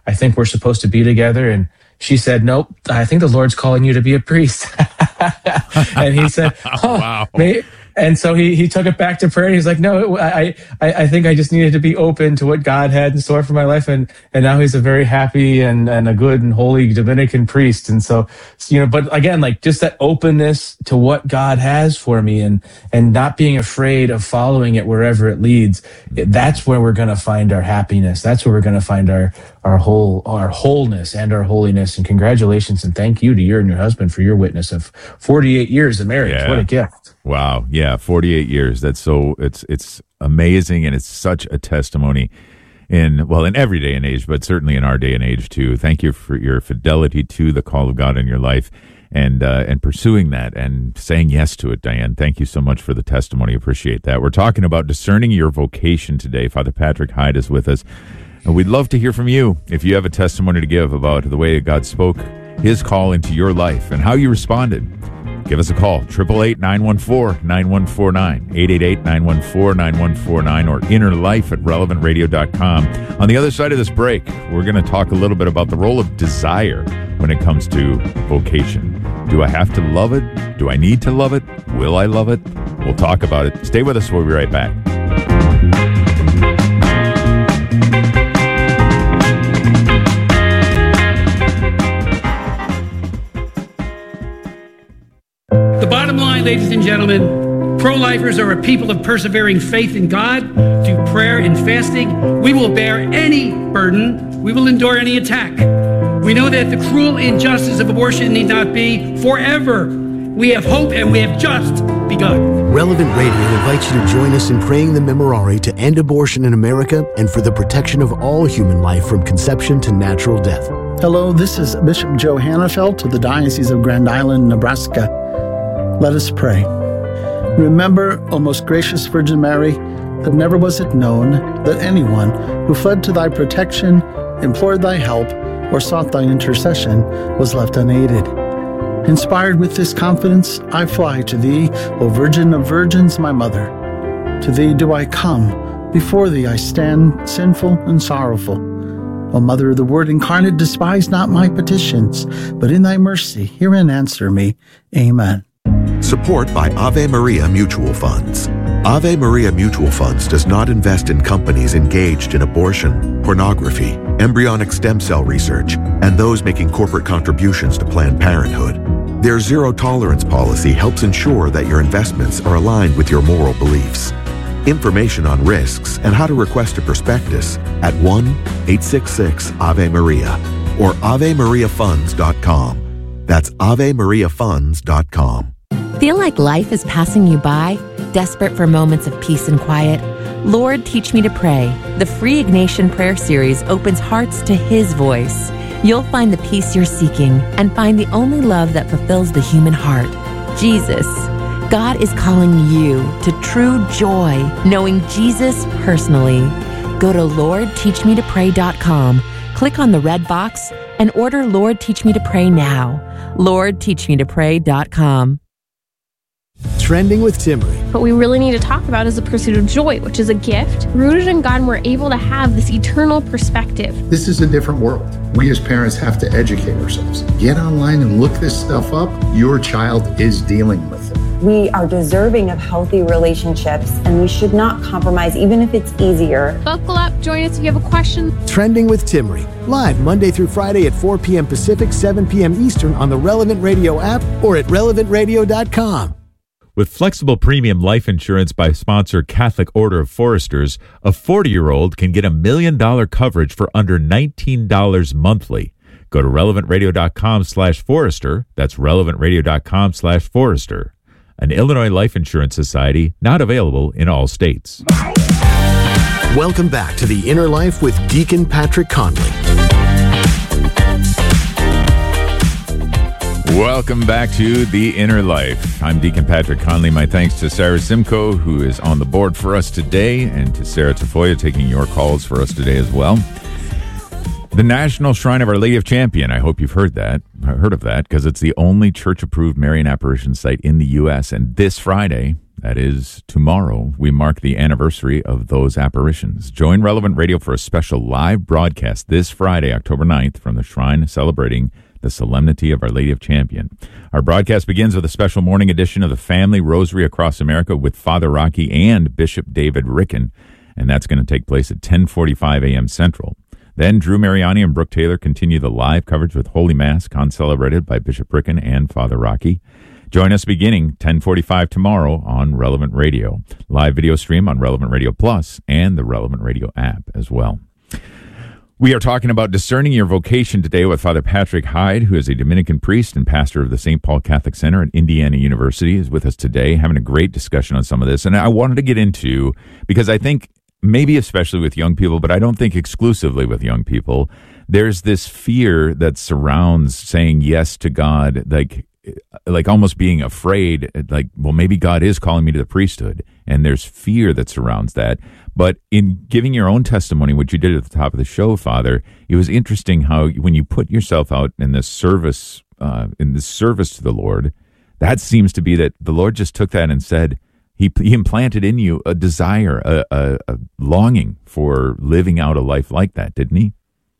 I think we're supposed to be together. And she said, nope, I think the Lord's calling you to be a priest. And he said, oh, wow. May, and so he he took it back to prayer. He's like, no, I, I I think I just needed to be open to what God had in store for my life. And and now he's a very happy and, and a good and holy Dominican priest. And so, you know, but again, like just that openness to what God has for me and and not being afraid of following it wherever it leads. That's where we're going to find our happiness. That's where we're going to find our our whole our wholeness and our holiness. And congratulations and thank you to you and your husband for your witness of forty-eight years of marriage. Yeah. What a gift. Wow. Yeah. forty-eight years. That's so, it's, it's amazing. And it's such a testimony in, well, in every day and age, but certainly in our day and age too. Thank you for your fidelity to the call of God in your life and, uh, and pursuing that and saying yes to it, Diane. Thank you so much for the testimony. Appreciate that. We're talking about discerning your vocation today. Father Patrick Hyde is with us. And we'd love to hear from you if you have a testimony to give about the way God spoke his call into your life and how you responded. Give us a call, eight eight eight, nine one four, nine one four nine, eight eight eight, nine one four, nine one four nine, or inner life at relevant radio dot com. On the other side of this break, we're going to talk a little bit about the role of desire when it comes to vocation. Do I have to love it? Do I need to love it? Will I love it? We'll talk about it. Stay with us. We'll be right back. The bottom line, ladies and gentlemen, pro-lifers are a people of persevering faith in God. Through prayer and fasting, we will bear any burden. We will endure any attack. We know that the cruel injustice of abortion need not be forever. We have hope and we have just begun. Relevant Radio invites you to join us in praying the Memorare to end abortion in America and for the protection of all human life from conception to natural death. Hello, this is Bishop Joe Hannafelt of the Diocese of Grand Island, Nebraska. Let us pray. Remember, O most gracious Virgin Mary, that never was it known that anyone who fled to thy protection, implored thy help, or sought thy intercession was left unaided. Inspired with this confidence, I fly to thee, O Virgin of Virgins, my mother. To thee do I come, before thee I stand, sinful and sorrowful. O Mother of the Word incarnate, despise not my petitions, but in thy mercy hear and answer me. Amen. Support by Ave Maria Mutual Funds. Ave Maria Mutual Funds does not invest in companies engaged in abortion, pornography, embryonic stem cell research, and those making corporate contributions to Planned Parenthood. Their zero-tolerance policy helps ensure that your investments are aligned with your moral beliefs. Information on risks and how to request a prospectus at one eight six six Ave Maria or ave maria funds dot com. That's ave maria funds dot com. Feel like life is passing you by? Desperate for moments of peace and quiet? Lord, Teach Me to Pray. The free Ignatian Prayer Series opens hearts to His voice. You'll find the peace you're seeking and find the only love that fulfills the human heart, Jesus. God is calling you to true joy, knowing Jesus personally. Go to lord teach me to pray dot com, click on the red box, and order Lord Teach Me to Pray now. lord teach me to pray dot com. Trending with Timmery. What we really need to talk about is the pursuit of joy, which is a gift. Rooted in God, and we're able to have this eternal perspective. This is a different world. We as parents have to educate ourselves. Get online and look this stuff up. Your child is dealing with it. We are deserving of healthy relationships, and we should not compromise, even if it's easier. Buckle up. Join us if you have a question. Trending with Timmery. Live Monday through Friday at four p.m. Pacific, seven p.m. Eastern on the Relevant Radio app or at relevant radio dot com. With flexible premium life insurance by sponsor Catholic Order of Foresters, a forty-year-old can get a million dollar coverage for under nineteen dollars monthly. Go to relevant radio dot com slash forester. That's relevant radio dot com slash forester. An Illinois Life Insurance Society, not available in all states. Welcome back to The Inner Life with Deacon Patrick Conley. Welcome back to The Inner Life. I'm Deacon Patrick Conley. My thanks to Sarah Simcoe, who is on the board for us today, and to Sarah Tafoya, taking your calls for us today as well. The National Shrine of Our Lady of Champion. I hope you've heard that, heard of that, because it's the only church-approved Marian apparition site in the U S And this Friday, That is tomorrow. We mark the anniversary of those apparitions. Join Relevant Radio for a special live broadcast this Friday, October ninth, from the shrine celebrating the Solemnity of Our Lady of Champion. Our broadcast begins with a special morning edition of the Family Rosary Across America with Father Rocky and Bishop David Ricken, and that's going to take place at ten forty-five a.m. Central. Then Drew Mariani and Brooke Taylor continue the live coverage with Holy Mass, concelebrated by Bishop Ricken and Father Rocky. Join us beginning ten forty-five tomorrow on Relevant Radio. Live video stream on Relevant Radio Plus and the Relevant Radio app as well. We are talking about discerning your vocation today with Father Patrick Hyde, who is a Dominican priest and pastor of the Saint Paul Catholic Center at Indiana University, is with us today, having a great discussion on some of this. And I wanted to get into, because I think maybe especially with young people, but I don't think exclusively with young people, there's this fear that surrounds saying yes to God, like like almost being afraid, like, well, maybe God is calling me to the priesthood. And there's fear that surrounds that. But in giving your own testimony, what you did at the top of the show, Father, it was interesting how when you put yourself out in this service, uh, in this service to the Lord, that seems to be that the Lord just took that and said, he, he implanted in you a desire, a, a, a longing for living out a life like that, didn't he?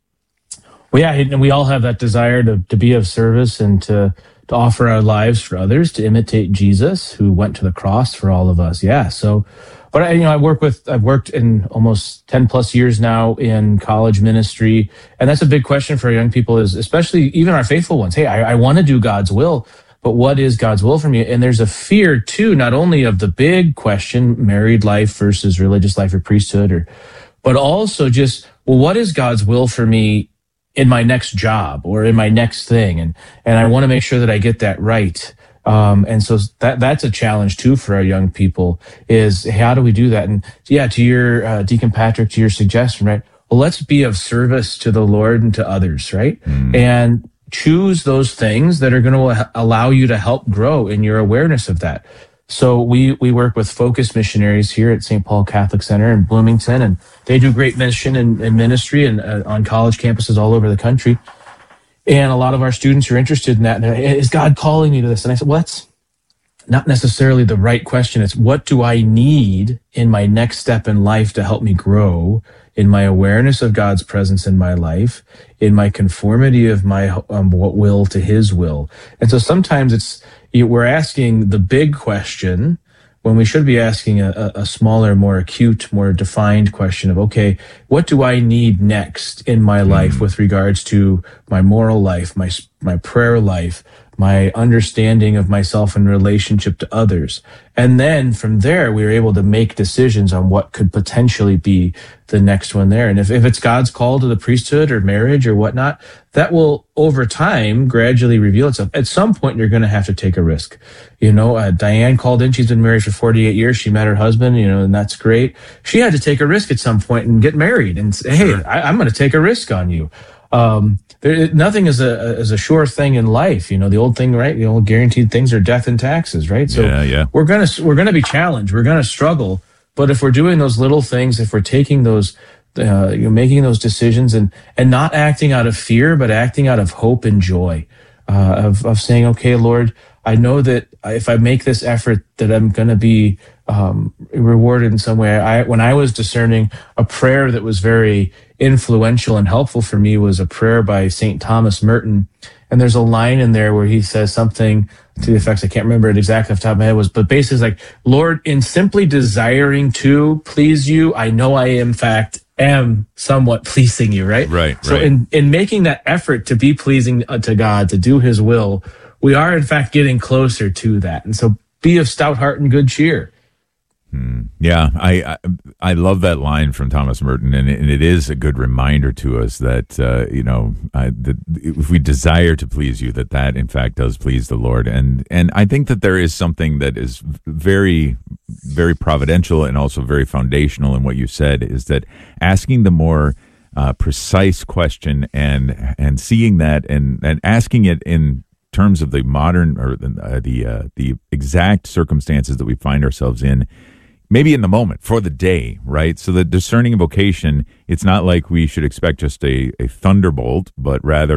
Well, yeah, and we all have that desire to, to be of service and to to offer our lives for others, to imitate Jesus, who went to the cross for all of us. Yeah. So, but I, you know, I work with, I've worked in almost ten plus years now in college ministry. And that's a big question for young people, is especially even our faithful ones. Hey, I, I want to do God's will, but what is God's will for me? And there's a fear too, not only of the big question, married life versus religious life or priesthood, or, but also just, well, what is God's will for me in my next job or in my next thing? And, and I want to make sure that I get that right. Um, and so that, that's a challenge too for our young people, is how do we do that? And yeah, to your, uh, Deacon Patrick, to your suggestion, right? Well, let's be of service to the Lord and to others, right? Mm. And choose those things that are going to allow you to help grow in your awareness of that. So we, we work with Focus missionaries here at Saint Paul Catholic Center in Bloomington, and they do great mission and, and ministry and uh, on college campuses all over the country. And a lot of our students are interested in that. Is God calling me to this? And I said, well, that's not necessarily the right question. It's, what do I need in my next step in life to help me grow in my awareness of God's presence in my life, in my conformity of my um, will to his will? And so sometimes it's, we're asking the big question when we should be asking a, a smaller, more acute, more defined question of, okay, what do I need next in my life with regards to my moral life, my my prayer life, my understanding of myself in relationship to others? And then from there, we were able to make decisions on what could potentially be the next one there. And if, if it's God's call to the priesthood or marriage or whatnot, that will over time gradually reveal itself. At some point, you're going to have to take a risk. You know, uh, Diane called in. She's been married for forty-eight years. She met her husband, you know, and that's great. She had to take a risk at some point and get married and say, hey, sure. I, I'm going to take a risk on you. Um, there, nothing is a, is a sure thing in life. You know, the old thing, right? The old guaranteed things are death and taxes, right? So yeah, yeah. we're going to, we're going to be challenged. We're going to struggle. But if we're doing those little things, if we're taking those, uh, you know, making those decisions and, and not acting out of fear, but acting out of hope and joy, uh, of, of saying, okay, Lord, I know that if I make this effort that I'm going to be, um, rewarded in some way. I, when I was discerning, a prayer that was very influential and helpful for me was a prayer by Saint Thomas Merton. And there's a line in there where he says something to the effects, I can't remember it exactly off the top of my head, was, but basically it's like, Lord, in simply desiring to please you, I know I in fact am somewhat pleasing you, right? Right. So right. in, in making that effort to be pleasing to God, to do his will, we are in fact getting closer to that. And so be of stout heart and good cheer. Hmm. Yeah, I, I I love that line from Thomas Merton, and it, and it is a good reminder to us that uh, you know uh, that if we desire to please you, that that in fact does please the Lord, and and I think that there is something that is very very providential and also very foundational in what you said, is that asking the more uh, precise question and and seeing that and and asking it in terms of the modern or uh, the uh, the exact circumstances that we find ourselves in. Maybe in the moment, for the day, right? So the discerning vocation, it's not like we should expect just a, a thunderbolt, but rather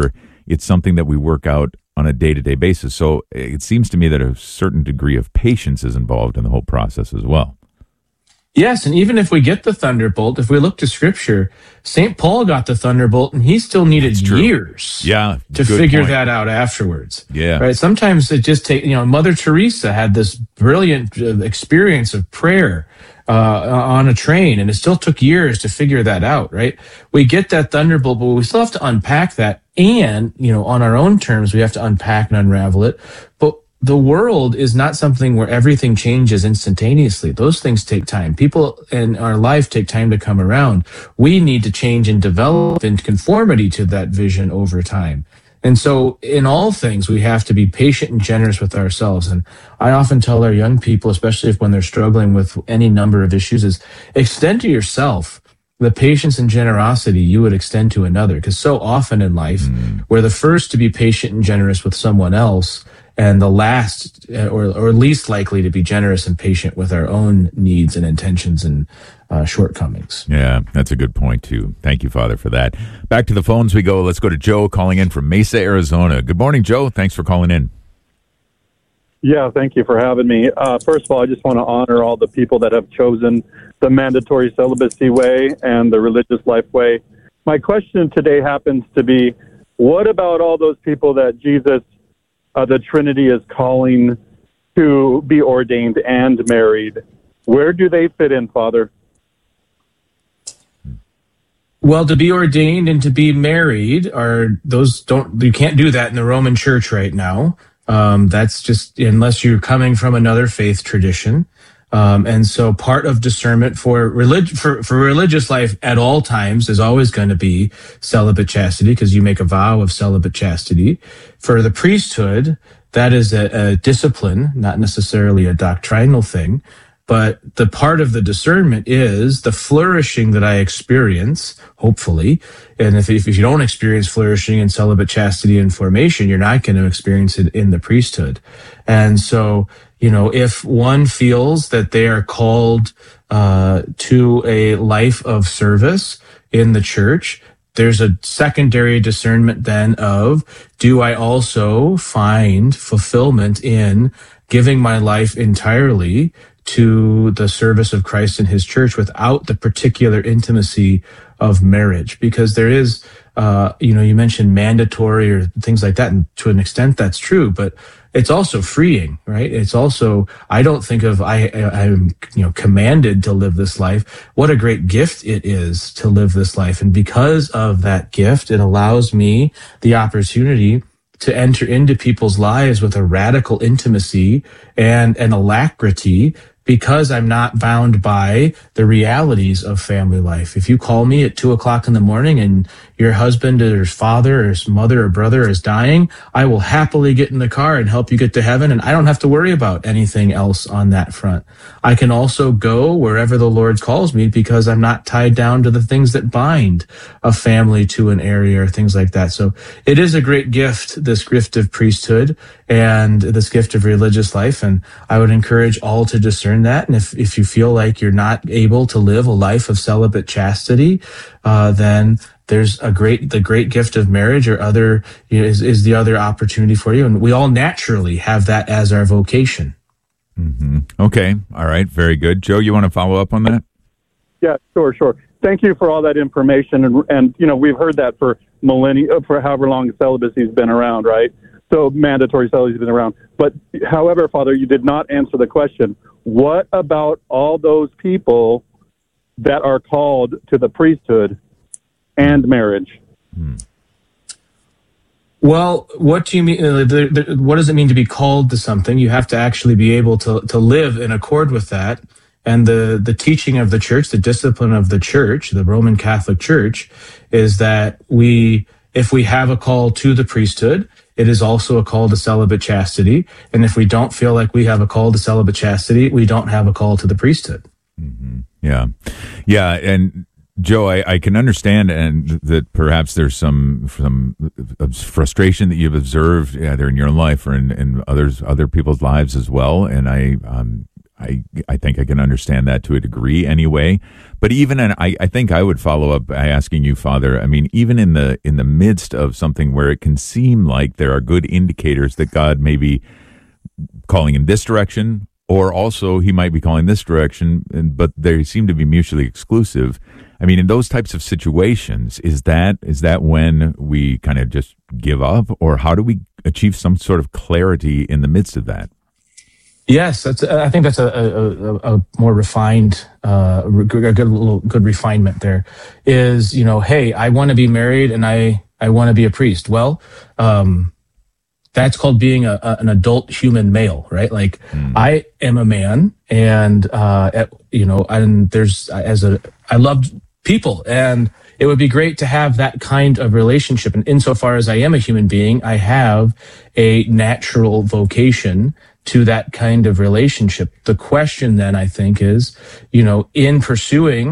it's something that we work out on a day-to-day basis. So it seems to me that a certain degree of patience is involved in the whole process as well. Yes, and even if we get the thunderbolt, if we look to Scripture, Saint Paul got the thunderbolt, and he still needed years yeah, to figure point. that out afterwards. Yeah, right. Sometimes it just takes, you know, Mother Teresa had this brilliant experience of prayer uh, on a train, and it still took years to figure that out, right? We get that thunderbolt, but we still have to unpack that, and, you know, on our own terms, we have to unpack and unravel it. But the world is not something where everything changes instantaneously. Those things take time. People in our life take time to come around. We need to change and develop in conformity to that vision over time. And so in all things, we have to be patient and generous with ourselves. And I often tell our young people, especially if when they're struggling with any number of issues, is extend to yourself the patience and generosity you would extend to another. Because so often in life, mm. we're the first to be patient and generous with someone else, and the last or, or least likely to be generous and patient with our own needs and intentions and uh, shortcomings. Yeah, that's a good point, too. Thank you, Father, for that. Back to the phones we go. Let's go to Joe calling in from Mesa, Arizona. Good morning, Joe. Thanks for calling in. Yeah, thank you for having me. Uh, first of all, I just want to honor all the people that have chosen the mandatory celibacy way and the religious life way. My question today happens to be, what about all those people that Jesus Uh, the Trinity is calling to be ordained and married? Where do they fit in, Father? Well, to be ordained and to be married are those don't you can't do that in the Roman Church right now. Um, that's just unless you're coming from another faith tradition. Um, and so part of discernment for relig- for, for religious life at all times is always going to be celibate chastity, because you make a vow of celibate chastity. For the priesthood, that is a, a discipline, not necessarily a doctrinal thing. But the part of the discernment is the flourishing that I experience, hopefully. And if, if you don't experience flourishing in celibate chastity and formation, you're not going to experience it in the priesthood. And so, you know, if one feels that they are called uh, to a life of service in the church, there's a secondary discernment then of, do I also find fulfillment in giving my life entirely to the service of Christ and his church without the particular intimacy of marriage? Because there is, uh, you know, you mentioned mandatory or things like that, and to an extent that's true, but it's also freeing, right? It's also, I don't think of, I, I'm, you know, commanded to live this life. What a great gift it is to live this life. And because of that gift, it allows me the opportunity to enter into people's lives with a radical intimacy and an alacrity, because I'm not bound by the realities of family life. If you call me at two o'clock in the morning and your husband or his father or his mother or brother is dying, I will happily get in the car and help you get to heaven, and I don't have to worry about anything else on that front. I can also go wherever the Lord calls me because I'm not tied down to the things that bind a family to an area or things like that. So it is a great gift, this gift of priesthood and this gift of religious life, and I would encourage all to discern that. And if, if you feel like you're not able to live a life of celibate chastity, uh, then there's a great, the great gift of marriage or other, you know, is, is the other opportunity for you. And we all naturally have that as our vocation. Mm-hmm. Okay. All right. Very good. Joe, you want to follow up on that? Yeah, sure, sure. Thank you for all that information. And, and you know, we've heard that for millennia, for however long celibacy's been around, right? So mandatory celibacy's been around. But however, Father, you did not answer the question. What about all those people that are called to the priesthood and marriage? Hmm. Well, what do you mean? Uh, the, the, what does it mean to be called to something? You have to actually be able to to live in accord with that. And the the teaching of the church, the discipline of the church, the Roman Catholic Church, is that we, if we have a call to the priesthood, it is also a call to celibate chastity. And if we don't feel like we have a call to celibate chastity, we don't have a call to the priesthood. Mm-hmm. Yeah. Yeah. And Joe, I, I can understand and that perhaps there's some some frustration that you've observed either in your life or in, in others other people's lives as well. And I um, I I think I can understand that to a degree anyway. But even in, I, I think I would follow up by asking you, Father, I mean, even in the in the midst of something where it can seem like there are good indicators that God may be calling in this direction, or also he might be calling this direction, but they seem to be mutually exclusive. I mean, in those types of situations, is that is that when we kind of just give up, or how do we achieve some sort of clarity in the midst of that? Yes, that's. I think that's a, a, a more refined, uh, a good little good refinement. There is, you know, hey, I want to be married and I I want to be a priest. Well, um, that's called being a, a, an adult human male, right? Like mm. I am a man, and uh, at, you know, and there's as a I loved people, and it would be great to have that kind of relationship. And insofar as I am a human being, I have a natural vocation to that kind of relationship. The question then, I think, is, you know, in pursuing